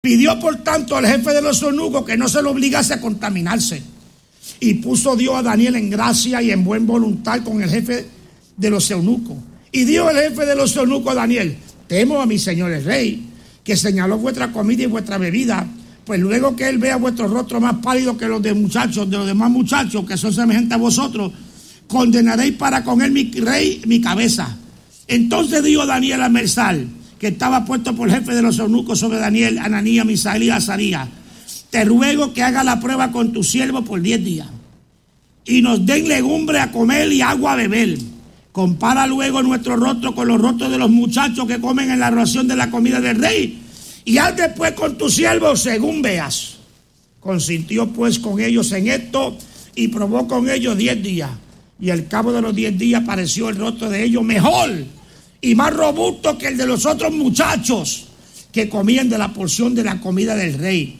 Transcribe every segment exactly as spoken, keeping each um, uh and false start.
Pidió por tanto al jefe de los eunucos que no se lo obligase a contaminarse. Y puso Dios a Daniel en gracia y en buen voluntad con el jefe de los eunucos. Y dijo el jefe de los eunucos a Daniel: temo a mi señor el rey, que señaló vuestra comida y vuestra bebida, pues luego que él vea vuestro rostro más pálido que los de muchachos, de los demás muchachos que son semejantes a vosotros, condenaréis para con él, mi rey, mi cabeza. Entonces dijo Daniel a Mersal, que estaba puesto por jefe de los eunucos sobre Daniel, Ananías, Misael y Azarías: te ruego que haga la prueba con tu siervo por diez días y nos den legumbre a comer y agua a beber. Compara luego nuestro rostro con los rostros de los muchachos que comen en la ración de la comida del rey, y haz después con tu siervo según veas. Consintió pues con ellos en esto y probó con ellos diez días, y al cabo de los diez días pareció el rostro de ellos mejor y más robusto que el de los otros muchachos que comían de la porción de la comida del rey.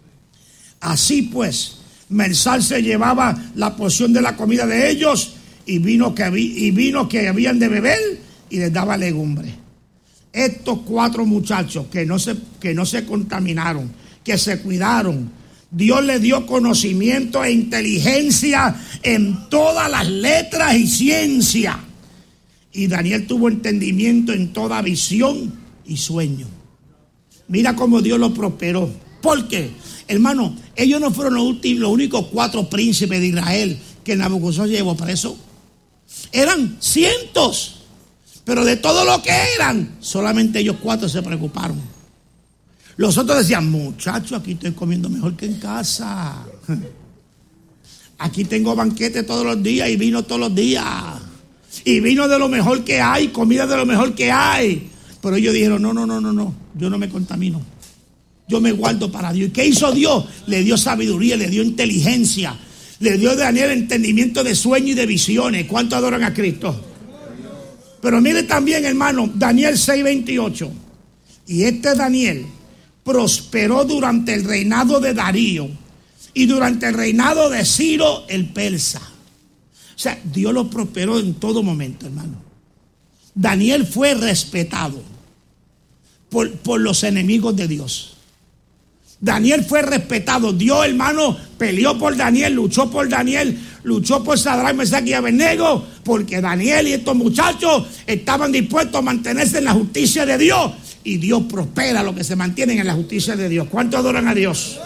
Así pues, Mersal se llevaba la porción de la comida de ellos y vino que, y vino que habían de beber, y les daba legumbre. Estos cuatro muchachos que no se, que no se contaminaron, que se cuidaron, Dios les dio conocimiento e inteligencia en todas las letras y ciencia. Y Daniel tuvo entendimiento en toda visión y sueño. Mira cómo Dios lo prosperó. ¿Por qué? Hermano, ellos no fueron los, últimos, los únicos cuatro príncipes de Israel que Nabucodonosor llevó preso. Eran cientos. Pero de todo lo que eran, solamente ellos cuatro se preocuparon. Los otros decían: muchacho, aquí estoy comiendo mejor que en casa. Aquí tengo banquete todos los días y vino todos los días. Y vino de lo mejor que hay, comida de lo mejor que hay. Pero ellos dijeron: no, no, no, no, no, yo no me contamino. Yo me guardo para Dios. ¿Y qué hizo Dios? Le dio sabiduría, le dio inteligencia. Le dio a Daniel entendimiento de sueños y de visiones. ¿Cuánto adoran a Cristo? Pero mire también, hermano, Daniel seis veintiocho. Y este Daniel prosperó durante el reinado de Darío y durante el reinado de Ciro el persa. O sea, Dios lo prosperó en todo momento, hermano. Daniel fue respetado por, por los enemigos de Dios. Daniel fue respetado. Dios, hermano, peleó por Daniel, luchó por Daniel, luchó por Sadrach, Mesach y Abednego, porque Daniel y estos muchachos estaban dispuestos a mantenerse en la justicia de Dios. Y Dios prospera a los que se mantienen en la justicia de Dios. ¿Cuánto adoran a Dios?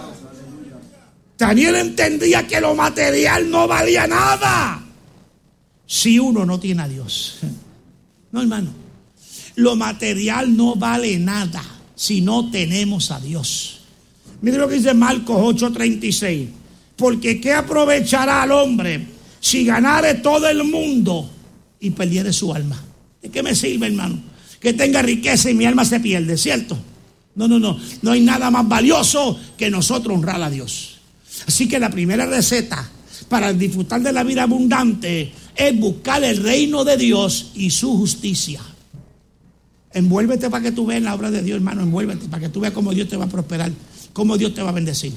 Daniel entendía que lo material no valía nada si uno no tiene a Dios. No, hermano. Lo material no vale nada si no tenemos a Dios. Mire lo que dice Marcos ocho treinta y seis. Porque ¿qué aprovechará al hombre si ganare todo el mundo y perdiere su alma? ¿De qué me sirve, hermano? Que tenga riqueza y mi alma se pierde, ¿cierto? No, no, no. No hay nada más valioso que nosotros honrar a Dios. Así que la primera receta para disfrutar de la vida abundante es buscar el reino de Dios y su justicia. Envuélvete para que tú veas la obra de Dios, hermano. Envuélvete para que tú veas cómo Dios te va a prosperar, cómo Dios te va a bendecir.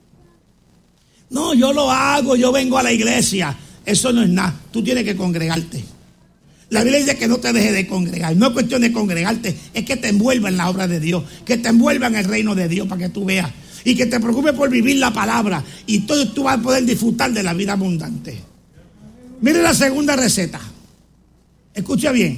No, yo lo hago, yo vengo a la iglesia. Eso no es nada. Tú tienes que congregarte. La Biblia dice que no te dejes de congregar. No es cuestión de congregarte, es que te envuelva en la obra de Dios, que te envuelva en el reino de Dios para que tú veas. Y que te preocupes por vivir la palabra. Y entonces tú vas a poder disfrutar de la vida abundante. Mire la segunda receta. Escucha bien.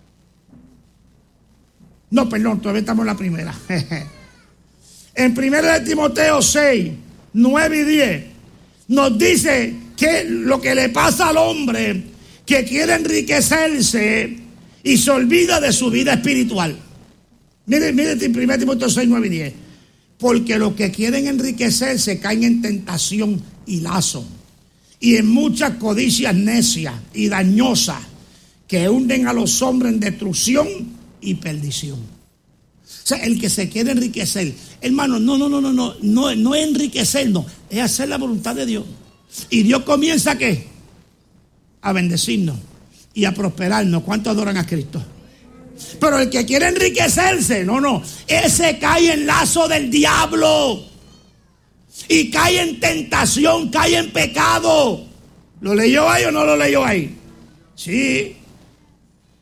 No, perdón, todavía estamos en la primera. En primera de Timoteo seis, nueve y diez, nos dice que lo que le pasa al hombre que quiere enriquecerse y se olvida de su vida espiritual. Mire, mire en primera de Timoteo seis, nueve y diez. Porque los que quieren enriquecerse caen en tentación y lazo, y en muchas codicias necias y dañosas que hunden a los hombres en destrucción y perdición. O sea, el que se quiere enriquecer, hermano, no, no, no, no, no, no, no es enriquecernos, es hacer la voluntad de Dios. Y Dios comienza ¿a qué? A bendecirnos y a prosperarnos. ¿Cuántos adoran a Cristo? Pero el que quiere enriquecerse, no, no, ese cae en lazo del diablo y cae en tentación, cae en pecado. ¿Lo leyó ahí o no lo leyó ahí? Sí.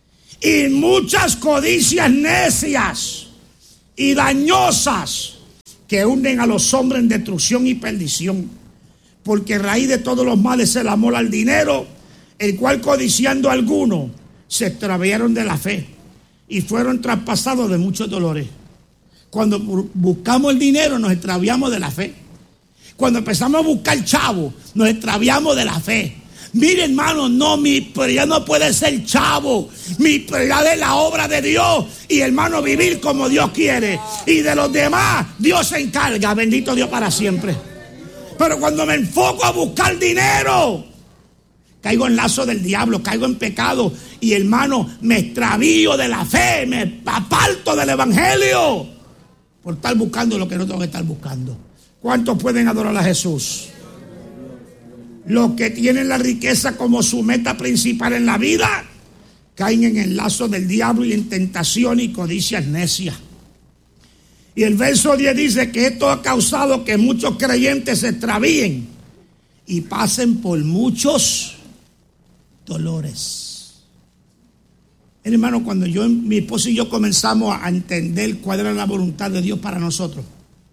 Y muchas codicias necias y dañosas que hunden a los hombres en destrucción y perdición. Porque raíz de todos los males es el amor al dinero, el cual codiciando a algunos se extraviaron de la fe y fueron traspasados de muchos dolores. Cuando buscamos el dinero nos extraviamos de la fe. Cuando empezamos a buscar chavo, nos extraviamos de la fe. Mire, hermano, no, mi prioridad no puede ser chavo. Mi prioridad es la obra de Dios. Y, hermano, vivir como Dios quiere. Y de los demás, Dios se encarga. Bendito Dios para siempre. Pero cuando me enfoco a buscar dinero, caigo en lazo del diablo, caigo en pecado. Y, hermano, me extravío de la fe, me aparto del evangelio por estar buscando lo que no tengo que estar buscando. ¿Cuántos pueden adorar a Jesús? Los que tienen la riqueza como su meta principal en la vida caen en el lazo del diablo y en tentación y codicias necias. Y el verso diez dice que esto ha causado que muchos creyentes se extravíen y pasen por muchos dolores. Hermano, cuando yo, mi esposo y yo comenzamos a entender cuál era la voluntad de Dios para nosotros,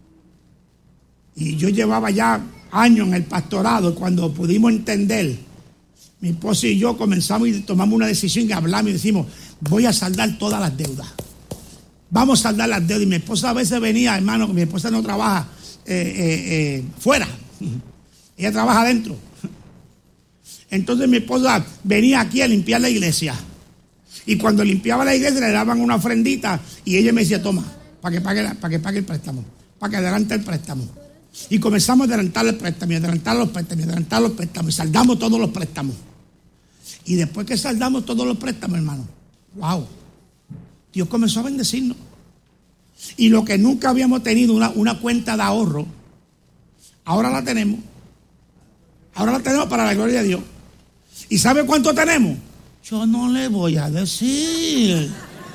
y yo llevaba ya años en el pastorado, y cuando pudimos entender, mi esposo y yo comenzamos y tomamos una decisión y hablamos y decimos, voy a saldar todas las deudas. Vamos a saldar las deudas. Y mi esposa a veces venía, hermano, mi esposa no trabaja eh, eh, eh, fuera, ella trabaja adentro. Entonces mi esposa venía aquí a limpiar la iglesia. Y cuando limpiaba la iglesia le daban una ofrendita y ella me decía, toma, para que pague, para que pague el préstamo, para que adelante el préstamo. Y comenzamos a adelantar el préstamo, y adelantar los préstamos, y adelantar los préstamos, y saldamos todos los préstamos. Y después que saldamos todos los préstamos, hermano, wow, Dios comenzó a bendecirnos. Y lo que nunca habíamos tenido, una, una cuenta de ahorro, ahora la tenemos. Ahora la tenemos para la gloria de Dios. ¿Y sabe cuánto tenemos? Yo no le voy a decir.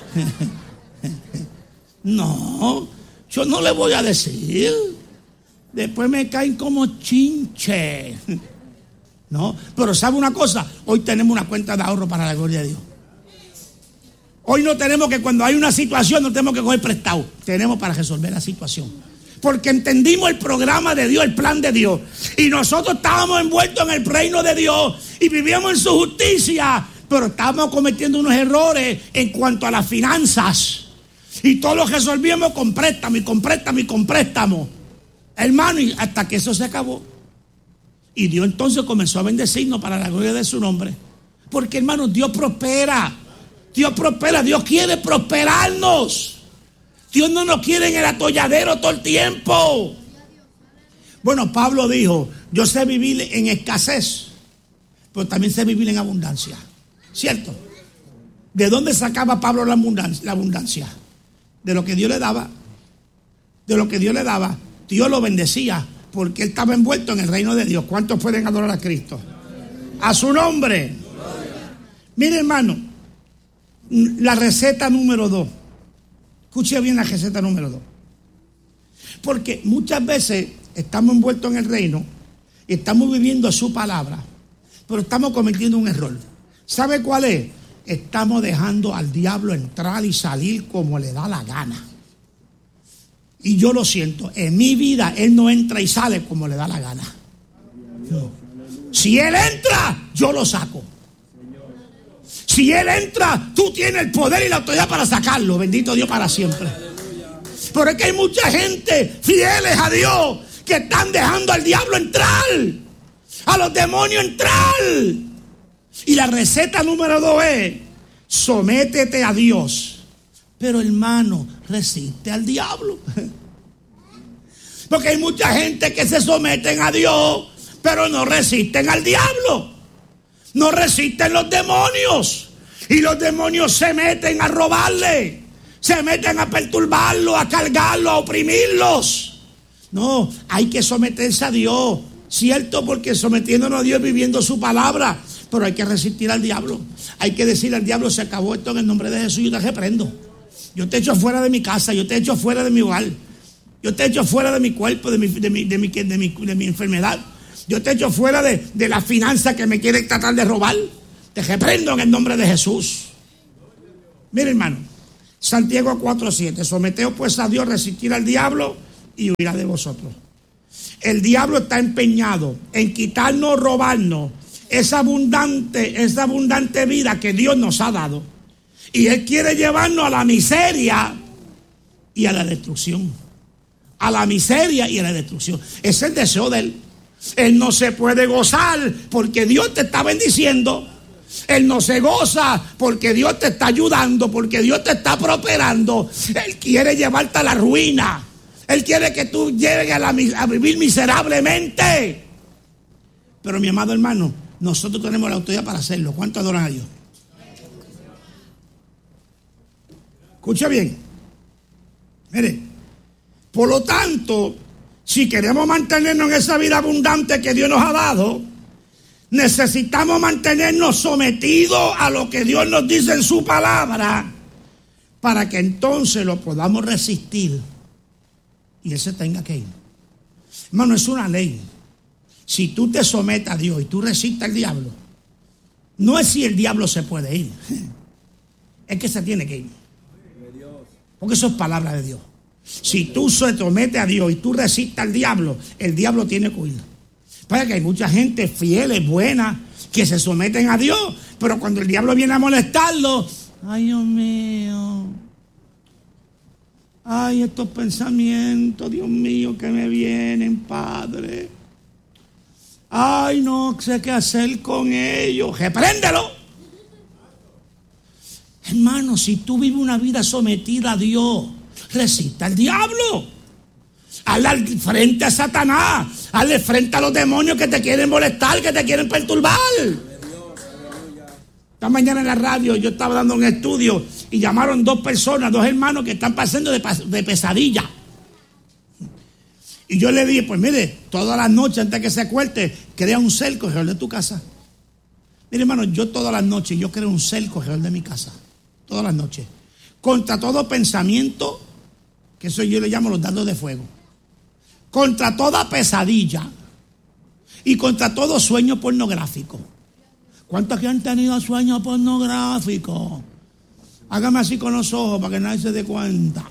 No, yo no le voy a decir. Después me caen como chinche. No, pero ¿sabe una cosa? Hoy tenemos una cuenta de ahorro para la gloria de Dios. Hoy no tenemos que, cuando hay una situación, no tenemos que coger prestado. Tenemos para resolver la situación. Porque entendimos el programa de Dios, el plan de Dios. Y nosotros estábamos envueltos en el reino de Dios y vivíamos en su justicia. Pero estábamos cometiendo unos errores en cuanto a las finanzas. Y todo lo resolvíamos con préstamo y con préstamo y con préstamo. Hermano, y hasta que eso se acabó. Y Dios entonces comenzó a bendecirnos para la gloria de su nombre. Porque, hermano, Dios prospera. Dios prospera, Dios quiere prosperarnos. Dios no nos quiere en el atolladero todo el tiempo. Bueno, Pablo dijo, yo sé vivir en escasez, pero también sé vivir en abundancia. ¿Cierto? ¿De dónde sacaba Pablo la abundancia? La abundancia? De lo que Dios le daba. De lo que Dios le daba. Dios lo bendecía porque él estaba envuelto en el reino de Dios. ¿Cuántos pueden adorar a Cristo? A su nombre. Mire, hermano, la receta número dos. Escuche bien la receta número dos. Porque muchas veces estamos envueltos en el reino y estamos viviendo su palabra, pero estamos cometiendo un error. ¿Sabe cuál es? Estamos dejando al diablo entrar y salir como le da la gana. Y yo lo siento, en mi vida él no entra y sale como le da la gana. No. Si él entra, yo lo saco. Si él entra, tú tienes el poder y la autoridad para sacarlo. Bendito Dios para siempre. Pero es que hay mucha gente fieles a Dios que están dejando al diablo entrar, a los demonios entrar. Y la receta número dos es: sométete a Dios. Pero, hermano, resiste al diablo. Porque hay mucha gente que se someten a Dios, pero no resisten al diablo. No resisten los demonios. Y los demonios se meten a robarle. Se meten a perturbarlo, a cargarlo, a oprimirlos. No, hay que someterse a Dios. Cierto, porque sometiéndonos a Dios, viviendo su palabra. Pero hay que resistir al diablo. Hay que decirle al diablo, se acabó esto en el nombre de Jesús, yo te reprendo. Yo te echo fuera de mi casa, yo te echo fuera de mi hogar. Yo te echo fuera de mi cuerpo, de mi, de mi, de mi, de mi, de mi enfermedad. Yo te echo fuera de, de la finanza que me quiere tratar de robar. Te reprendo en el nombre de Jesús. Mire, hermano, Santiago cuatro siete. Someteos pues a Dios, resistir al diablo y huirá de vosotros. El diablo está empeñado en quitarnos, robarnos esa abundante, esa abundante vida que Dios nos ha dado. Y él quiere llevarnos a la miseria y a la destrucción. A la miseria y a la destrucción. Ese es el deseo de él. Él no se puede gozar porque Dios te está bendiciendo. Él no se goza porque Dios te está ayudando, porque Dios te está prosperando. Él quiere llevarte a la ruina. Él quiere que tú llegues a, la, a vivir miserablemente. Pero mi amado hermano, nosotros tenemos la autoridad para hacerlo. ¿Cuánto adoran a Dios? Escucha bien. Mire, por lo tanto, si queremos mantenernos en esa vida abundante que Dios nos ha dado, necesitamos mantenernos sometidos a lo que Dios nos dice en su palabra, para que entonces lo podamos resistir y Él se tenga que ir. Hermano, es una ley. Si tú te sometes a Dios y tú resistes al diablo, no es si el diablo se puede ir, es que se tiene que ir. Porque eso es palabra de Dios. Si tú se sometes a Dios y tú resistes al diablo, el diablo tiene que huir. Para que hay mucha gente fiel, buena, que se someten a Dios, pero cuando el diablo viene a molestarlo, ay Dios mío, ay estos pensamientos, Dios mío, que me vienen, Padre, ay no sé qué hacer con ellos, repréndelo. Hermano, si tú vives una vida sometida a Dios, resista al diablo. Hazle frente a Satanás. Hazle frente a los demonios que te quieren molestar, que te quieren perturbar. Esta mañana en la radio yo estaba dando un estudio y llamaron dos personas, dos hermanos que están pasando de, de pesadilla. Y yo le dije, pues mire, todas las noches antes que se acueste, crea un cerco alrededor de tu casa. Mire hermano, yo todas las noches, yo creo un cerco alrededor de mi casa. Todas las noches. Contra todo pensamiento, que eso yo le llamo los dardos de fuego. Contra toda pesadilla. Y contra todo sueño pornográfico. ¿Cuántos que han tenido sueños pornográficos? Hágame así con los ojos para que nadie se dé cuenta.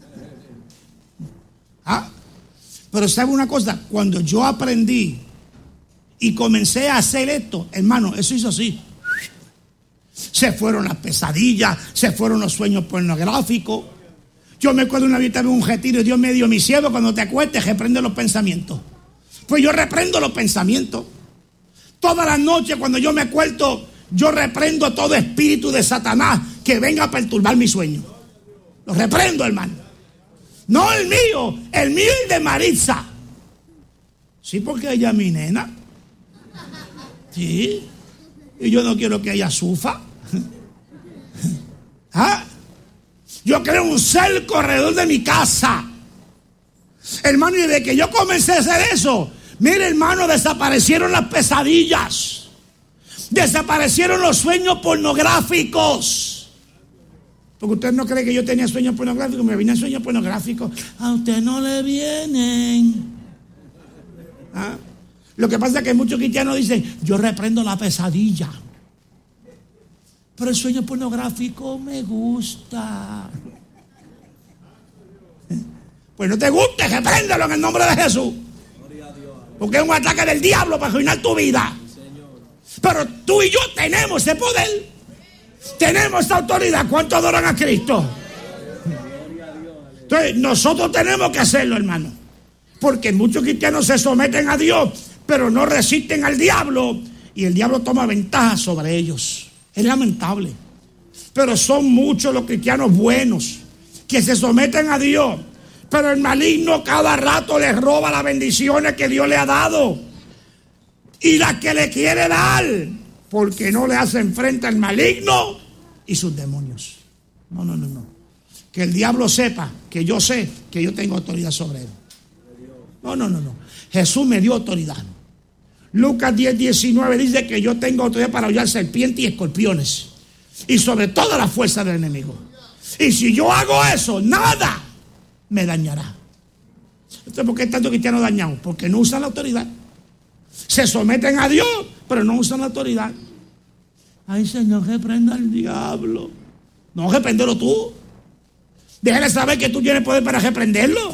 ¿Ah? Pero ¿sabe una cosa? Cuando yo aprendí y comencé a hacer esto, hermano, eso hizo así. Se fueron las pesadillas, se fueron los sueños pornográficos. Yo me acuerdo una vez en un retiro y Dios me dio mi siervo, cuando te acuestes, reprende los pensamientos. Pues yo reprendo los pensamientos. Todas las noches cuando yo me acuesto, yo reprendo todo espíritu de Satanás que venga a perturbar mi sueño. Lo reprendo, hermano. No el mío, el mío y el de Maritza. Sí, porque ella es mi nena. Sí. Y yo no quiero que ella sufra. ¿Ah? Yo creo un cerco alrededor de mi casa. Hermano, y de que yo comencé a hacer eso, mire hermano, desaparecieron las pesadillas. Desaparecieron los sueños pornográficos. Porque usted no cree que yo tenía sueños pornográficos. Me vienen sueños pornográficos. A usted no le vienen. ¿Ah? Lo que pasa es que muchos cristianos dicen, yo reprendo la pesadilla. Pero el sueño pornográfico me gusta. Pues no te guste, repréndelo en el nombre de Jesús. Porque es un ataque del diablo para arruinar tu vida. Pero tú y yo tenemos ese poder. Tenemos esa autoridad. ¿Cuántos adoran a Cristo? Entonces nosotros tenemos que hacerlo, hermano. Porque muchos cristianos se someten a Dios, pero no resisten al diablo. Y el diablo toma ventaja sobre ellos. Es lamentable. Pero son muchos los cristianos buenos que se someten a Dios. Pero el maligno cada rato les roba las bendiciones que Dios le ha dado. Y las que le quiere dar. Porque no le hacen frente al maligno y sus demonios. No, no, no, no. Que el diablo sepa que yo sé que yo tengo autoridad sobre él. No, no, no, no. Jesús me dio autoridad. Lucas diez, diecinueve dice que yo tengo autoridad para hollar serpientes y escorpiones. Y sobre toda la fuerza del enemigo. Y si yo hago eso, nada me dañará. Entonces, ¿por qué hay tantos cristianos dañados? Porque no usan la autoridad. Se someten a Dios, pero no usan la autoridad. Ay, Señor, reprenda al diablo. No, repréndelo tú. Déjale saber que tú tienes poder para reprenderlo.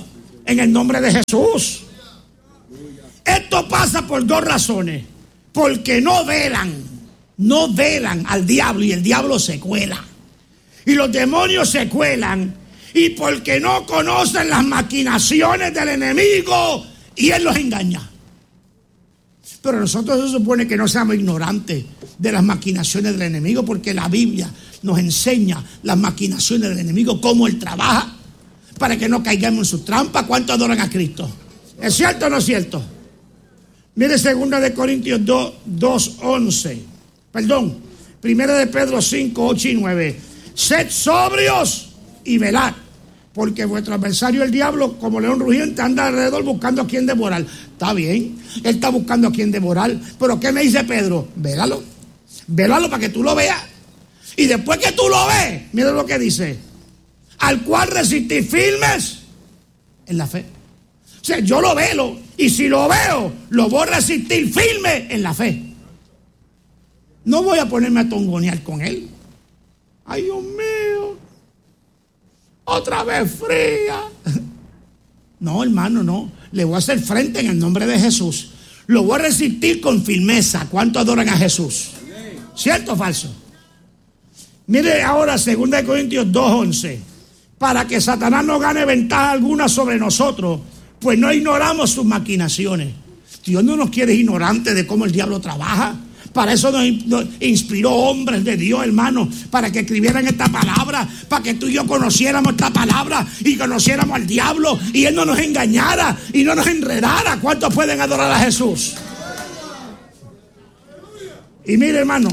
en el nombre de Jesús. Esto pasa por dos razones. Porque no velan, no velan al diablo y el diablo se cuela. Y los demonios se cuelan. Y porque no conocen las maquinaciones del enemigo y él los engaña. Pero nosotros se supone que no seamos ignorantes de las maquinaciones del enemigo, porque la Biblia nos enseña las maquinaciones del enemigo, cómo él trabaja, para que no caigamos en su trampa. ¿Cuántos adoran a Cristo? ¿Es cierto o no es cierto? Mire segunda de Corintios dos, once. Perdón, primera de Pedro cinco, ocho y nueve. Sed sobrios y velad, porque vuestro adversario el diablo, como león rugiente, anda alrededor buscando a quien devorar. Está bien, él está buscando a quien devorar. Pero ¿qué me dice Pedro? Vélalo, vélalo para que tú lo veas. Y después que tú lo ves, mira lo que dice: al cual resistir firmes en la fe. O sea, yo lo veo, y si lo veo, lo voy a resistir firme en la fe. No voy a ponerme a tongonear con él. Ay, Dios mío, otra vez fría. No, hermano, no. Le voy a hacer frente en el nombre de Jesús. Lo voy a resistir con firmeza. ¿Cuánto adoran a Jesús? ¿Cierto o falso? Mire ahora segunda de Corintios dos, once. Para que Satanás no gane ventaja alguna sobre nosotros, pues no ignoramos sus maquinaciones. Dios no nos quiere ignorantes de cómo el diablo trabaja. Para eso nos inspiró hombres de Dios, hermano, para que escribieran esta palabra, para que tú y yo conociéramos esta palabra y conociéramos al diablo y él no nos engañara y no nos enredara. ¿Cuántos pueden adorar a Jesús? Y mire, hermano,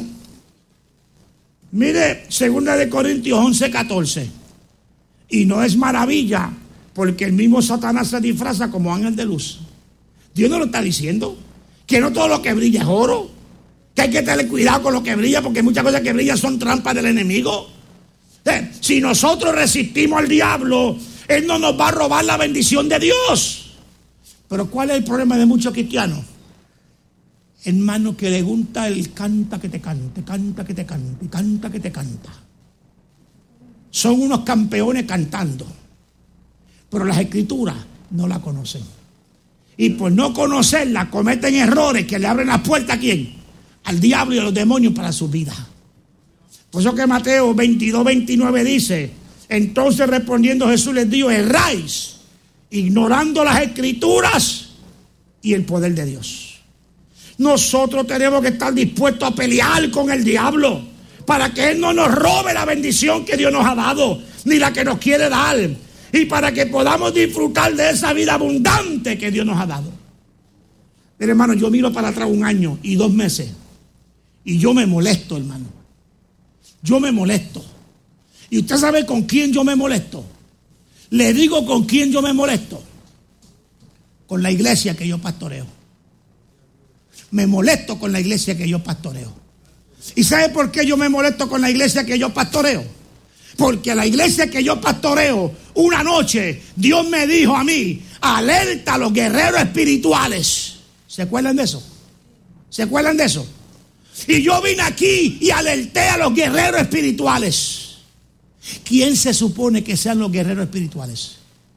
mire segunda de Corintios once, catorce. Y no es maravilla, porque el mismo Satanás se disfraza como ángel de luz. Dios no lo está diciendo, que no todo lo que brilla es oro, que hay que tener cuidado con lo que brilla, porque muchas cosas que brillan son trampas del enemigo. Eh, si nosotros resistimos al diablo, él no nos va a robar la bendición de Dios. Pero ¿cuál es el problema de muchos cristianos? Hermano, que le gusta el canta que te cante, canta que te cante, canta que te canta. Son unos campeones cantando, pero las escrituras no la conocen. Y por no conocerla cometen errores que le abren la puerta a quién, al diablo y a los demonios para su vida. Por eso que Mateo veintidós, veintinueve dice: entonces respondiendo Jesús les dijo: erráis, ignorando las escrituras y el poder de Dios. Nosotros tenemos que estar dispuestos a pelear con el diablo para que él no nos robe la bendición que Dios nos ha dado, ni la que nos quiere dar, y para que podamos disfrutar de esa vida abundante que Dios nos ha dado. Pero hermano, yo miro para atrás un año y dos meses y yo me molesto, hermano. Yo me molesto. ¿Y usted sabe con quién yo me molesto? Le digo con quién yo me molesto. Con la iglesia que yo pastoreo. Me molesto con la iglesia que yo pastoreo. ¿Y sabe por qué yo me molesto con la iglesia que yo pastoreo? Porque la iglesia que yo pastoreo, una noche Dios me dijo a mí: alerta a los guerreros espirituales. ¿Se acuerdan de eso? ¿Se acuerdan de eso? Y yo vine aquí y alerté a los guerreros espirituales. ¿Quién se supone que sean los guerreros espirituales?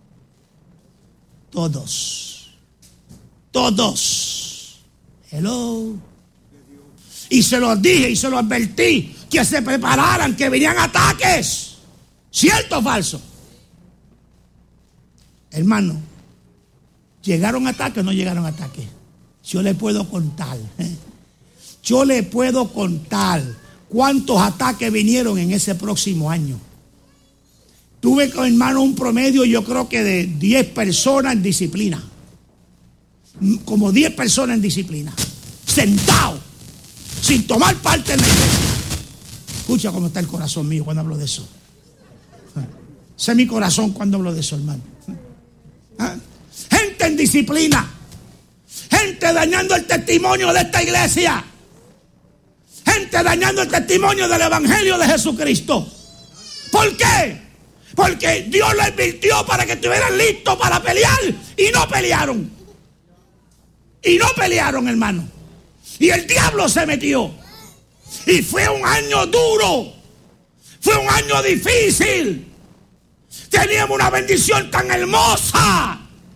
Todos. Todos. Hello. Y se los dije y se los advertí que se prepararan, que venían ataques. ¿Cierto o falso? Hermano, ¿llegaron ataques o no llegaron ataques? Yo le puedo contar. ¿eh? Yo le puedo contar cuántos ataques vinieron en ese próximo año. Tuve, hermano, un promedio, yo creo que de diez personas en disciplina. Como diez personas en disciplina. Sentados, sin tomar parte en la iglesia. Escucha cómo está el corazón mío cuando hablo de eso. Ese es mi corazón cuando hablo de eso, hermano. ¿Ah? Gente en disciplina. Gente dañando el testimonio de esta iglesia. Gente dañando el testimonio del evangelio de Jesucristo. ¿Por qué? Porque Dios lo advirtió para que estuvieran listos para pelear y no pelearon. Y no pelearon, hermano. Y el diablo se metió. Y fue un año duro. Fue un año difícil. Teníamos una bendición tan hermosa.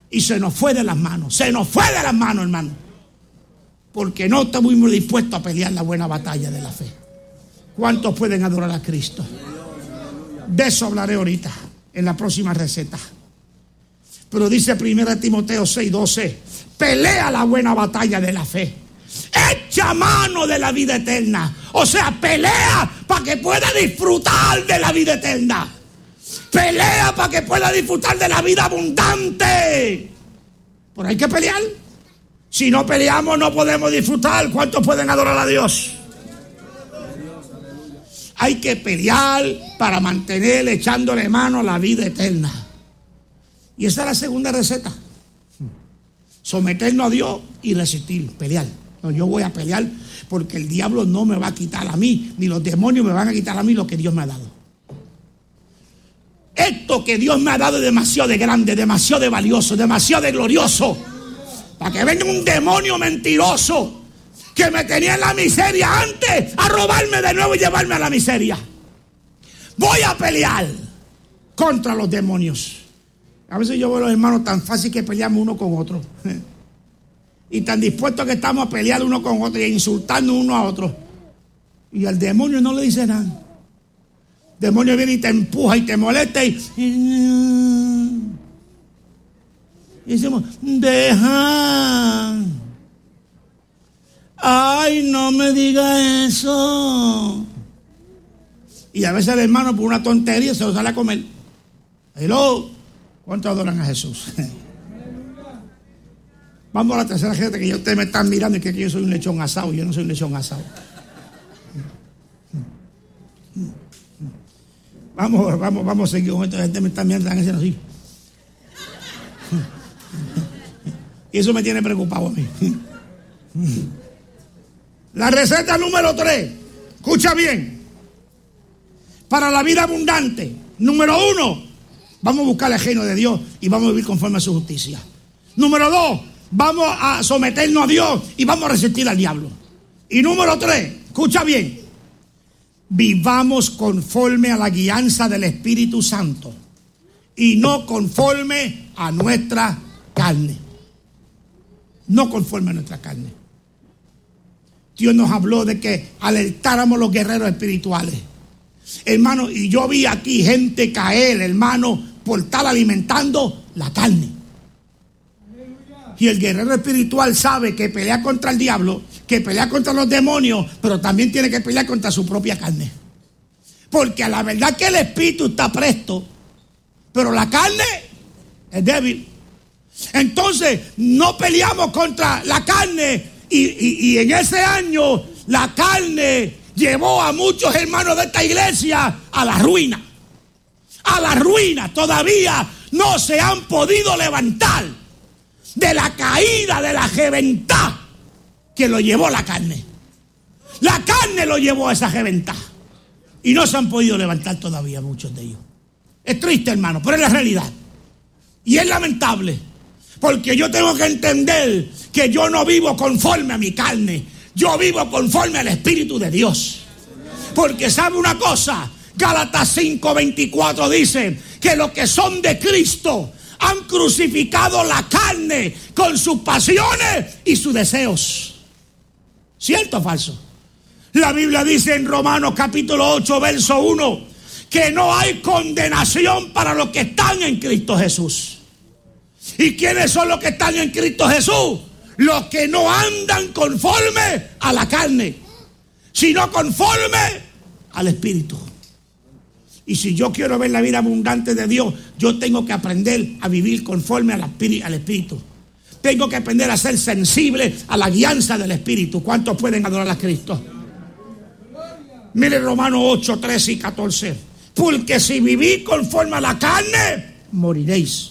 Y se nos fue de las manos, se nos fue de las manos, hermano. Porque no estamos dispuestos a pelear la buena batalla de la fe. ¿Cuántos pueden adorar a Cristo? De eso hablaré ahorita, en la próxima receta. Pero dice primera Timoteo seis doce, pelea la buena batalla de la fe. Echa mano de la vida eterna. O sea, pelea para que pueda disfrutar de la vida eterna. Pelea para que pueda disfrutar de la vida abundante. Pero hay que pelear. Si no peleamos no podemos disfrutar. ¿Cuántos pueden adorar a Dios? Hay que pelear para mantener echándole mano a la vida eterna. Y esa es la segunda receta. Someternos a Dios y resistir, pelear. No, yo voy a pelear porque el diablo no me va a quitar a mí, ni los demonios me van a quitar a mí lo que Dios me ha dado. Esto que Dios me ha dado es demasiado de grande, demasiado de valioso, demasiado de glorioso. Para que venga un demonio mentiroso que me tenía en la miseria antes a robarme de nuevo y llevarme a la miseria. Voy a pelear contra los demonios. A veces yo veo a los hermanos tan fácil que peleamos uno con otro. Y tan dispuestos que estamos a pelear uno con otro y a insultarnos uno a otro. Y al demonio no le dice nada. El demonio viene y te empuja y te molesta y... Y decimos, deja. Ay, no me diga eso. Y a veces el hermano por una tontería se lo sale a comer. Hello. ¿Cuántos adoran a Jesús? Vamos a la tercera gente que ya ustedes me están mirando y que yo soy un lechón asado. Yo no soy un lechón asado. Vamos, vamos, vamos a seguir con esto. La gente me está mirando, están haciendo así. Y eso me tiene preocupado a mí. La receta número tres. Escucha bien. Para la vida abundante. Número uno. Vamos a buscar el reino de Dios y vamos a vivir conforme a su justicia. Número dos. Vamos a someternos a Dios y vamos a resistir al diablo. Y número tres. Escucha bien. Vivamos conforme a la guianza del Espíritu Santo y no conforme a nuestra carne. No conforme a nuestra carne. Dios nos habló de que alertáramos los guerreros espirituales. Hermano, y yo vi aquí gente caer, hermano, por estar alimentando la carne. Y el guerrero espiritual sabe que pelea contra el diablo, que pelea contra los demonios, pero también tiene que pelear contra su propia carne. Porque a la verdad que el espíritu está presto, pero la carne es débil. Entonces, no peleamos contra la carne. Y, y, y en ese año, la carne llevó a muchos hermanos de esta iglesia a la ruina. A la ruina. Todavía no se han podido levantar de la caída, de la reventad que lo llevó la carne. La carne lo llevó a esa reventad. Y no se han podido levantar todavía muchos de ellos. Es triste, hermano, pero es la realidad. Y es lamentable. Porque yo tengo que entender que yo no vivo conforme a mi carne. Yo vivo conforme al Espíritu de Dios. Porque sabe una cosa, Gálatas cinco veinticuatro dice que los que son de Cristo han crucificado la carne con sus pasiones y sus deseos. ¿Cierto o falso? La Biblia dice en Romanos capítulo ocho verso uno que no hay condenación para los que están en Cristo Jesús. ¿Y quiénes son los que están en Cristo Jesús? Los que no andan conforme a la carne, sino conforme al Espíritu. Y si yo quiero ver la vida abundante de Dios, yo tengo que aprender a vivir conforme al Espíritu. Tengo que aprender a ser sensible a la guianza del Espíritu. ¿Cuántos pueden adorar a Cristo? Mire Romanos ocho, trece y catorce. Porque si vivís conforme a la carne, moriréis.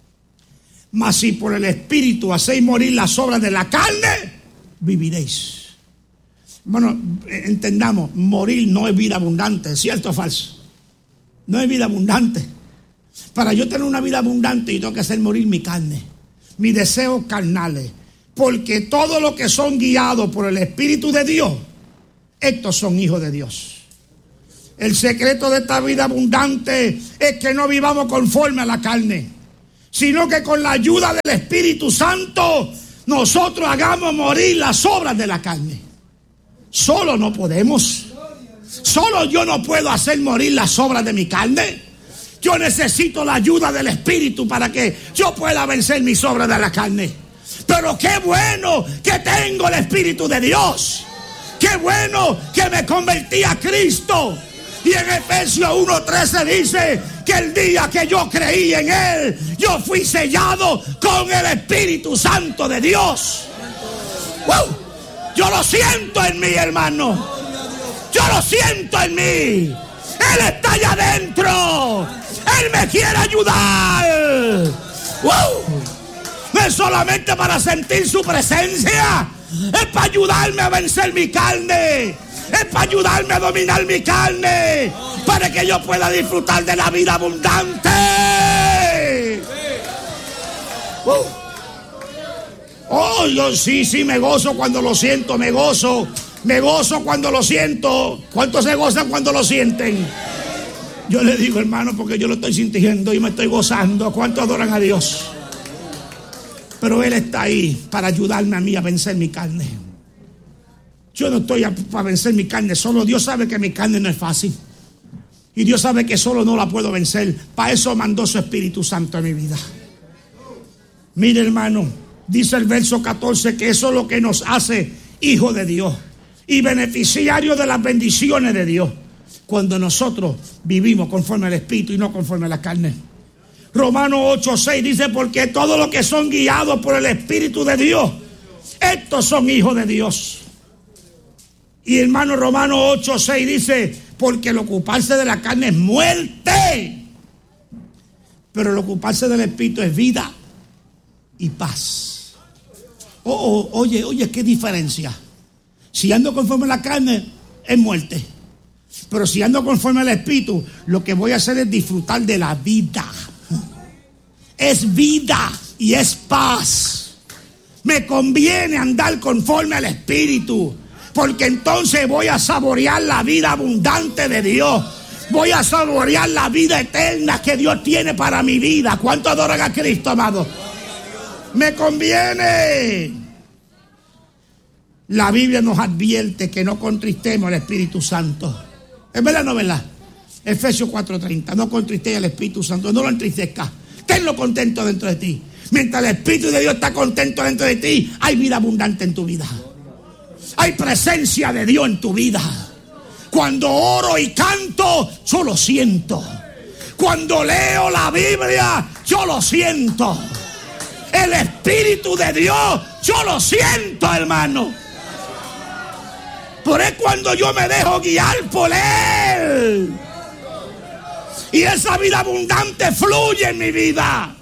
Mas si por el Espíritu hacéis morir las obras de la carne, viviréis. Bueno, entendamos, morir no es vida abundante, ¿cierto o falso? No es vida abundante. Para yo tener una vida abundante, yo tengo que hacer morir mi carne, mis deseos carnales. Porque todos los que son guiados por el Espíritu de Dios, estos son hijos de Dios. El secreto de esta vida abundante es que no vivamos conforme a la carne, sino que con la ayuda del Espíritu Santo nosotros hagamos morir las obras de la carne. Solo no podemos. Solo yo no puedo hacer morir las obras de mi carne. Yo necesito la ayuda del Espíritu para que yo pueda vencer mis obras de la carne. Pero qué bueno que tengo el Espíritu de Dios. Qué bueno que me convertí a Cristo. Y en Efesios uno trece dice que el día que yo creí en Él, yo fui sellado con el Espíritu Santo de Dios. ¡Wow! Yo lo siento en mí, hermano. Yo lo siento en mí. Él está allá adentro. Él me quiere ayudar. ¡Wow! No es solamente para sentir su presencia. Es para ayudarme a vencer mi carne. Es para ayudarme a dominar mi carne. Para que yo pueda disfrutar de la vida abundante. Uh. Oh, yo sí, sí me gozo cuando lo siento. Me gozo. Me gozo cuando lo siento. ¿Cuántos se gozan cuando lo sienten? Yo le digo, hermano, porque yo lo estoy sintiendo y me estoy gozando. ¿Cuántos adoran a Dios? Pero Él está ahí para ayudarme a mí a vencer mi carne. Yo no estoy para vencer mi carne. Solo Dios sabe que mi carne no es fácil. Y Dios sabe que solo no la puedo vencer. Para eso mandó su Espíritu Santo a mi vida. Mire, hermano, dice el verso catorce que eso es lo que nos hace hijos de Dios y beneficiarios de las bendiciones de Dios. Cuando nosotros vivimos conforme al Espíritu y no conforme a la carne. Romanos ocho seis dice, porque todos los que son guiados por el Espíritu de Dios, estos son hijos de Dios. Y hermano, Romanos ocho seis dice, porque el ocuparse de la carne es muerte, pero el ocuparse del Espíritu es vida y paz. Oh, oh, oye, oye, qué diferencia. Si ando conforme a la carne, es muerte. Pero si ando conforme al Espíritu, lo que voy a hacer es disfrutar de la vida. Es vida y es paz. Me conviene andar conforme al Espíritu, porque entonces voy a saborear la vida abundante de Dios. Voy a saborear la vida eterna que Dios tiene para mi vida. ¿Cuánto adoran a Cristo, amado? Me conviene. La Biblia nos advierte que no contristemos al Espíritu Santo. ¿Es verdad o no es verdad? Efesios cuatro treinta. No contristéis al Espíritu Santo. No lo entristezcas. Tenlo contento dentro de ti. Mientras el Espíritu de Dios está contento dentro de ti, hay vida abundante en tu vida. Hay presencia de Dios en tu vida. Cuando oro y canto, yo lo siento. Cuando leo la Biblia, yo lo siento. El Espíritu de Dios, yo lo siento, hermano. Por eso cuando yo me dejo guiar por Él. Y esa vida abundante fluye en mi vida.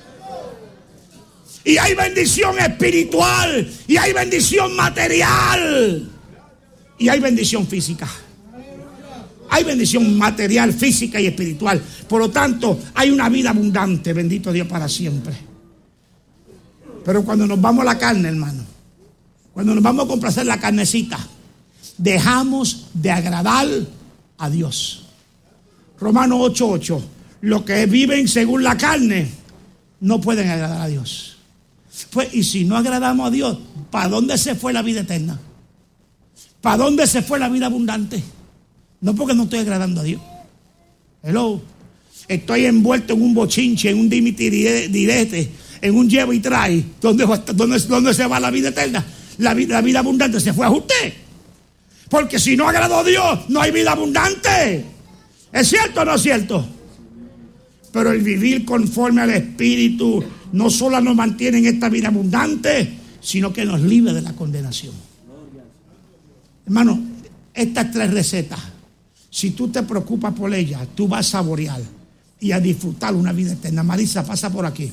Y hay bendición espiritual. Y hay bendición material. Y hay bendición física. Hay bendición material, física y espiritual. Por lo tanto, hay una vida abundante. Bendito Dios para siempre. Pero cuando nos vamos a la carne, hermano, cuando nos vamos a complacer la carnecita, dejamos de agradar a Dios. Romanos ocho ocho. Los que viven según la carne no pueden agradar a Dios. Pues, y si no agradamos a Dios, ¿para dónde se fue la vida eterna? ¿Para dónde se fue la vida abundante? No, porque no estoy agradando a Dios. Hello. Estoy envuelto en un bochinche, en un dimiti direte, en un llevo y trae. ¿Dónde, dónde, dónde se va la vida eterna? La vida, la vida abundante se fue a usted. Porque si no agradó a Dios, no hay vida abundante. ¿Es cierto o no es cierto? Pero el vivir conforme al Espíritu no solo nos mantiene en esta vida abundante, sino que nos libre de la condenación. Hermano, estas tres recetas, si tú te preocupas por ellas, tú vas a saborear y a disfrutar una vida eterna. Marisa, pasa por aquí.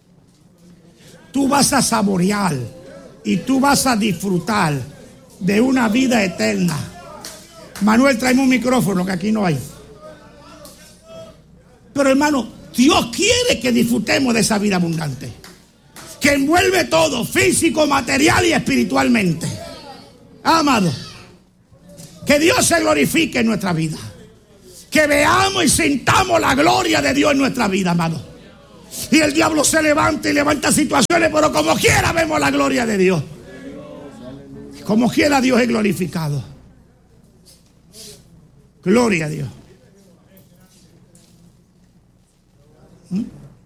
Tú vas a saborear y tú vas a disfrutar de una vida eterna. Manuel, tráeme un micrófono que aquí no hay. Pero hermano, Dios quiere que disfrutemos de esa vida abundante, que envuelve todo, físico, material y espiritualmente. Amado, que Dios se glorifique en nuestra vida, que veamos y sintamos la gloria de Dios en nuestra vida, amado. Y el diablo se levanta y levanta situaciones, pero como quiera vemos la gloria de Dios. Como quiera Dios es glorificado. Gloria a Dios. ¿Mm?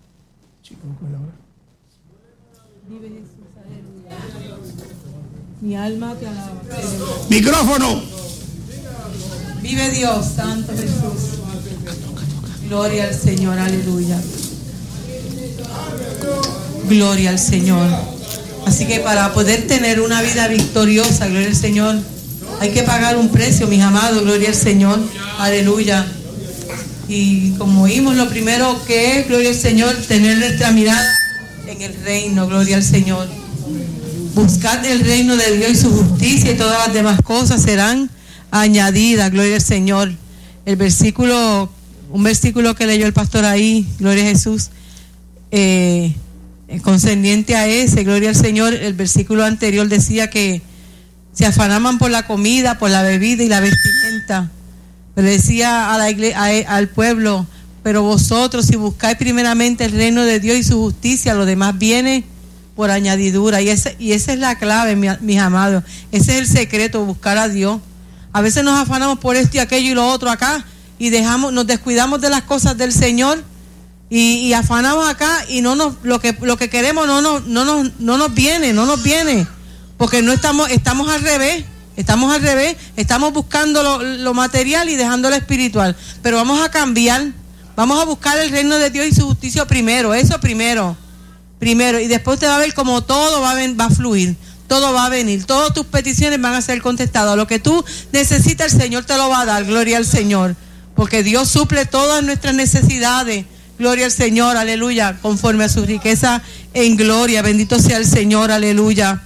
Mi alma te alaba. Micrófono. Vive Dios, Santo Jesús. Gloria al Señor, aleluya. Gloria al Señor. Así que para poder tener una vida victoriosa, gloria al Señor, hay que pagar un precio, mis amados, gloria al Señor, aleluya. Y como oímos, lo primero que es, gloria al Señor, tener nuestra mirada en el reino, gloria al Señor. Buscar el reino de Dios y su justicia, y todas las demás cosas serán añadidas, gloria al Señor. El versículo, un versículo que leyó el pastor ahí, gloria a Jesús, eh, concerniente a ese, gloria al Señor, el versículo anterior decía que se afanaban por la comida, por la bebida y la vestimenta. Pero decía a la iglesia, a, al pueblo, pero vosotros si buscáis primeramente el reino de Dios y su justicia, lo demás viene por añadidura. Y, ese, y esa es la clave, mi, mis amados. Ese es el secreto, buscar a Dios. A veces nos afanamos por esto y aquello y lo otro acá y dejamos, nos descuidamos de las cosas del Señor y, y afanamos acá y no nos, lo que lo que queremos no nos, no nos, no nos viene, no nos viene, porque no estamos, estamos al revés, estamos al revés, estamos buscando lo, lo material y dejando lo espiritual. Pero vamos a cambiar, vamos a buscar el reino de Dios y su justicia primero, eso primero, primero, y después usted va a ver cómo todo va a, ven, va a fluir. Todo va a venir, todas tus peticiones van a ser contestadas. Lo que tú necesitas, el Señor te lo va a dar, gloria al Señor. Porque Dios suple todas nuestras necesidades, gloria al Señor, aleluya, conforme a su riqueza en gloria. Bendito sea el Señor, aleluya.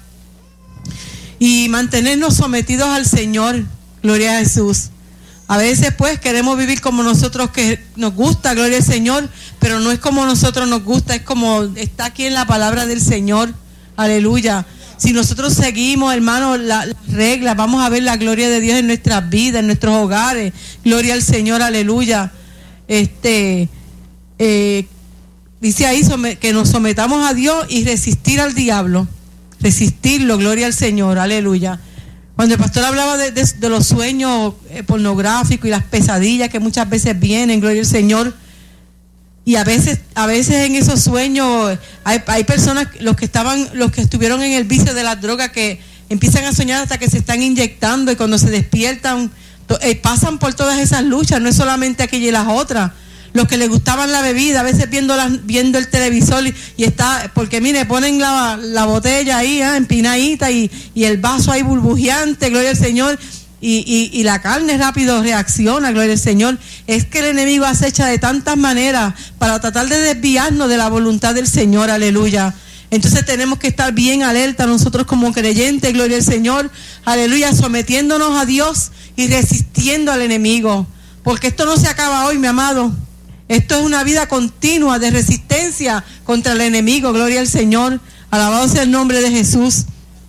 Y mantenernos sometidos al Señor, gloria a Jesús. A veces pues queremos vivir como nosotros que nos gusta, gloria al Señor, pero no es como nosotros nos gusta, es como está aquí en la palabra del Señor, aleluya. Si nosotros seguimos, hermanos, las la reglas, vamos a ver la gloria de Dios en nuestras vidas, en nuestros hogares. Gloria al Señor, aleluya. Este, eh, dice ahí que nos sometamos a Dios y resistir al diablo. Resistirlo, gloria al Señor, aleluya. Cuando el pastor hablaba de, de, de los sueños eh, pornográficos y las pesadillas que muchas veces vienen, gloria al Señor. Y a veces, a veces en esos sueños hay, hay personas, los que estaban, los que estuvieron en el vicio de las drogas, que empiezan a soñar hasta que se están inyectando y cuando se despiertan to, eh, pasan por todas esas luchas, no es solamente aquella y las otras. Los que les gustaban la bebida, a veces viendo la, viendo el televisor y, y está, porque mire, ponen la, la botella ahí, ¿eh? empinadita y, y el vaso ahí burbujeante, gloria al Señor. Y, y, y la carne rápido reacciona, gloria al Señor. Es que el enemigo acecha de tantas maneras para tratar de desviarnos de la voluntad del Señor, aleluya. Entonces tenemos que estar bien alerta nosotros como creyentes, gloria al Señor, aleluya, sometiéndonos a Dios y resistiendo al enemigo, porque esto no se acaba hoy, mi amado. Esto es una vida continua de resistencia contra el enemigo, gloria al Señor, alabado sea el nombre de Jesús.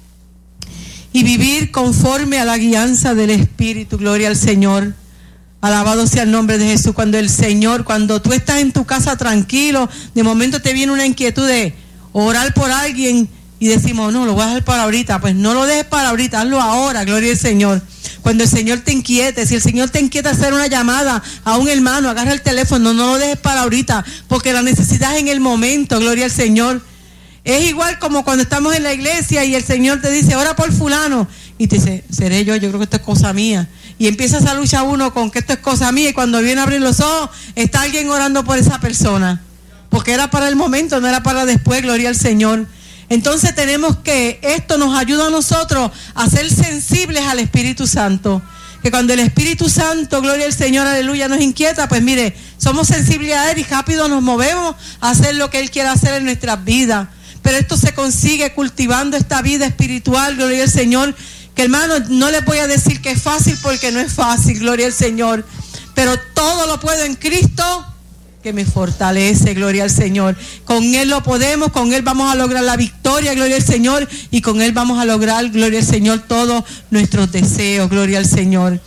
Y vivir conforme a la guianza del Espíritu, gloria al Señor. Alabado sea el nombre de Jesús. Cuando el Señor, cuando tú estás en tu casa tranquilo, de momento te viene una inquietud de orar por alguien y decimos, no, lo voy a hacer para ahorita. Pues no lo dejes para ahorita, hazlo ahora, gloria al Señor. Cuando el Señor te inquiete, si el Señor te inquieta hacer una llamada a un hermano, agarra el teléfono, no lo dejes para ahorita, porque la necesidad es en el momento, gloria al Señor. Es igual como cuando estamos en la iglesia y el Señor te dice, ora por fulano. Y te dice, seré yo, yo creo que esto es cosa mía. Y empieza esa lucha uno con que esto es cosa mía. Y cuando viene a abrir los ojos, está alguien orando por esa persona. Porque era para el momento, no era para después, gloria al Señor. Entonces tenemos que, esto nos ayuda a nosotros a ser sensibles al Espíritu Santo. Que cuando el Espíritu Santo, gloria al Señor, aleluya, nos inquieta, pues mire, somos sensibles a Él y rápido nos movemos a hacer lo que Él quiere hacer en nuestras vidas. Pero esto se consigue cultivando esta vida espiritual, gloria al Señor, que hermano, no les voy a decir que es fácil porque no es fácil, gloria al Señor, pero todo lo puedo en Cristo que me fortalece, gloria al Señor. Con Él lo podemos, con Él vamos a lograr la victoria, gloria al Señor, y con Él vamos a lograr, gloria al Señor, todos nuestros deseos, gloria al Señor.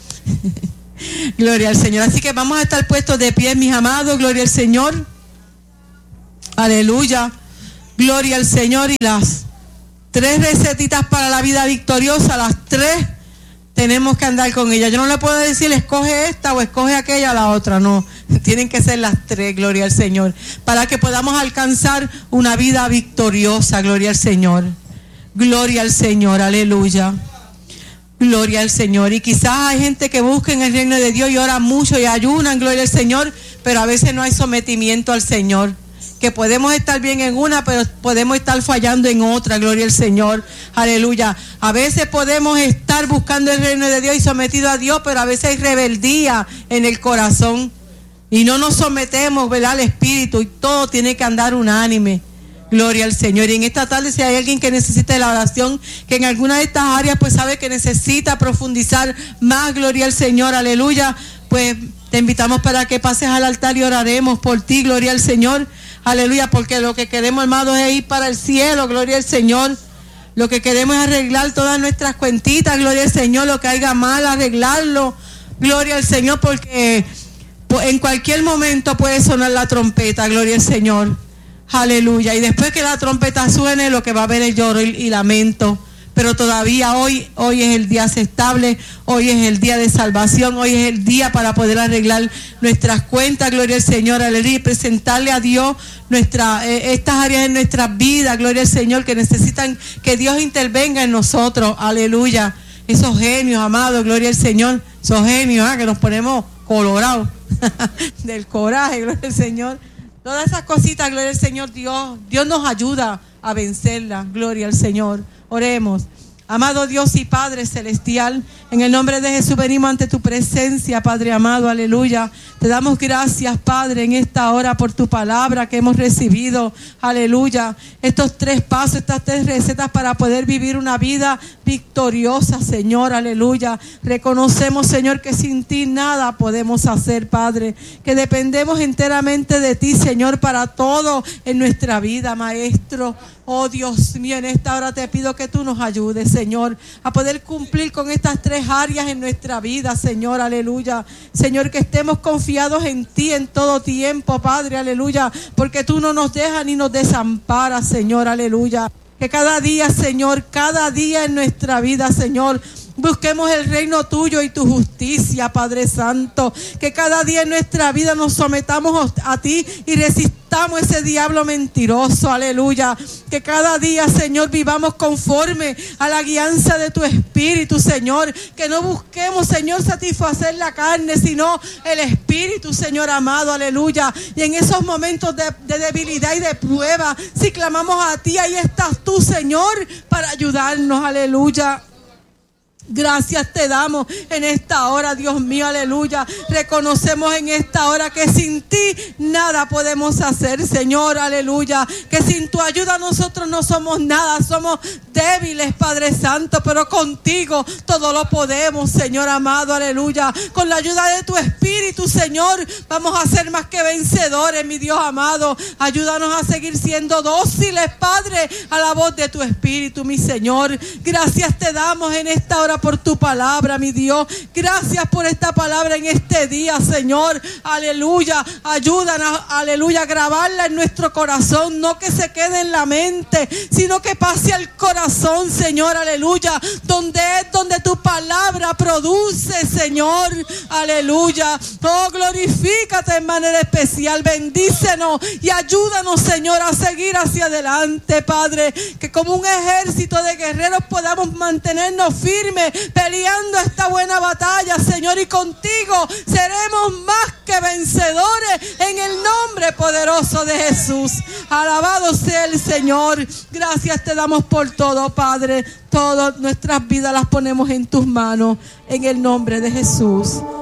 Gloria al Señor. Así que vamos a estar puestos de pie, mis amados, gloria al Señor. Aleluya. Gloria al Señor. Y las tres recetitas para la vida victoriosa, las tres tenemos que andar con ellas. Yo no le puedo decir escoge esta o escoge aquella, la otra, no. Tienen que ser las tres, gloria al Señor, para que podamos alcanzar una vida victoriosa, gloria al Señor. Gloria al Señor, aleluya. Gloria al Señor. Y quizás hay gente que busca en el reino de Dios y ora mucho y ayunan, gloria al Señor, pero a veces no hay sometimiento al Señor. Que podemos estar bien en una, pero podemos estar fallando en otra, gloria al Señor, aleluya. A veces podemos estar buscando el reino de Dios y sometido a Dios, pero a veces hay rebeldía en el corazón y no nos sometemos, ¿verdad?, al Espíritu, y todo tiene que andar unánime, gloria al Señor. Y en esta tarde, si hay alguien que necesite la oración, que en alguna de estas áreas pues sabe que necesita profundizar más, gloria al Señor, aleluya, pues te invitamos para que pases al altar y oraremos por ti, gloria al Señor. Aleluya, porque lo que queremos, hermanos, es ir para el cielo, gloria al Señor. Lo que queremos es arreglar todas nuestras cuentitas, gloria al Señor. Lo que haya mal, arreglarlo, gloria al Señor, porque en cualquier momento puede sonar la trompeta, gloria al Señor. Aleluya. Y después que la trompeta suene, lo que va a haber es lloro y, y lamento. Pero todavía hoy, hoy es el día aceptable, hoy es el día de salvación, hoy es el día para poder arreglar nuestras cuentas, gloria al Señor, aleluya, y presentarle a Dios nuestra, eh, estas áreas en nuestras vidas, gloria al Señor, que necesitan que Dios intervenga en nosotros, aleluya. Esos genios, amados, gloria al Señor, esos genios, ¿eh? Que nos ponemos colorados del coraje, gloria al Señor. Todas esas cositas, gloria al Señor, Dios, Dios nos ayuda a vencerlas, gloria al Señor. Oremos. Amado Dios y Padre Celestial, en el nombre de Jesús venimos ante tu presencia, Padre amado, aleluya. Te damos gracias, Padre, en esta hora por tu palabra que hemos recibido, aleluya. Estos tres pasos, estas tres recetas para poder vivir una vida victoriosa, Señor, aleluya. Reconocemos, Señor, que sin ti nada podemos hacer, Padre, que dependemos enteramente de ti, Señor, para todo en nuestra vida, Maestro. Oh Dios mío, en esta hora te pido que tú nos ayudes, Señor, a poder cumplir con estas tres áreas en nuestra vida, Señor, aleluya. Señor, que estemos confiados en ti en todo tiempo, Padre, aleluya, porque tú no nos dejas ni nos desamparas, Señor, aleluya. Que cada día, Señor, cada día en nuestra vida, Señor, busquemos el reino tuyo y tu justicia, Padre Santo. Que cada día en nuestra vida nos sometamos a ti y resistamos ese diablo mentiroso, aleluya. Que cada día, Señor, vivamos conforme a la guianza de tu Espíritu, Señor. Que no busquemos, Señor, satisfacer la carne, sino el Espíritu, Señor amado, aleluya. Y en esos momentos de, de debilidad y de prueba, si clamamos a ti, ahí estás tú, Señor, para ayudarnos, aleluya. Gracias te damos en esta hora, Dios mío, aleluya. Reconocemos en esta hora que sin ti nada podemos hacer, Señor, aleluya. Que sin tu ayuda nosotros no somos nada, somos débiles, Padre Santo, pero contigo todo lo podemos, Señor amado, aleluya. Con la ayuda de tu Espíritu, Señor, vamos a ser más que vencedores, mi Dios amado. Ayúdanos a seguir siendo dóciles, Padre, a la voz de tu Espíritu, mi Señor. Gracias te damos en esta hora por tu palabra, mi Dios. Gracias por esta palabra en este día, Señor, aleluya. Ayúdanos, aleluya, a grabarla en nuestro corazón, no que se quede en la mente, sino que pase al corazón, Señor, aleluya, donde es donde tu palabra produce, Señor, aleluya. Oh, glorifícate en manera especial, bendícenos y ayúdanos, Señor, a seguir hacia adelante, Padre, que como un ejército de guerreros podamos mantenernos firmes peleando esta buena batalla, Señor, y contigo seremos más que vencedores en el nombre poderoso de Jesús. Alabado sea el Señor. Gracias te damos por todo, Padre. Todas nuestras vidas las ponemos en tus manos en el nombre de Jesús.